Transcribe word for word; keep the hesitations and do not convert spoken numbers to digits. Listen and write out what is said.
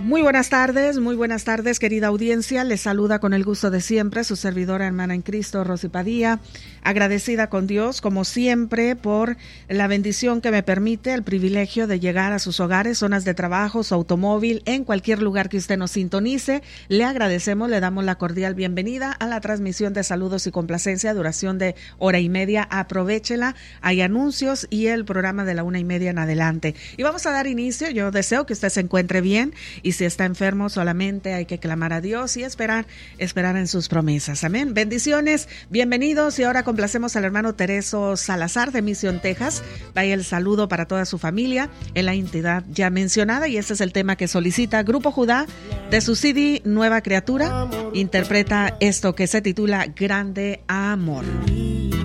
Muy buenas tardes, muy buenas tardes, querida audiencia. Les saluda con el gusto de siempre su servidora hermana en Cristo, Rosy Padilla, agradecida con Dios, como siempre, por la bendición que me permite, el privilegio de llegar a sus hogares, zonas de trabajo, su automóvil, en cualquier lugar que usted nos sintonice. Le agradecemos, le damos la cordial bienvenida a la transmisión de Saludos y Complacencia, duración de hora y media. Aprovéchela, hay anuncios y el programa de la una y media en adelante. Y vamos a dar inicio. Yo deseo que usted se encuentre bien, y si está enfermo solamente hay que clamar a Dios y esperar, esperar en sus promesas. Amén. Bendiciones, bienvenidos. Y ahora complacemos al hermano Tereso Salazar de Mission, Texas. Vaya el saludo para toda su familia en la entidad ya mencionada, y ese es el tema que solicita Grupo Judá de su C D Nueva Criatura. Interpreta esto que se titula Grande Amor.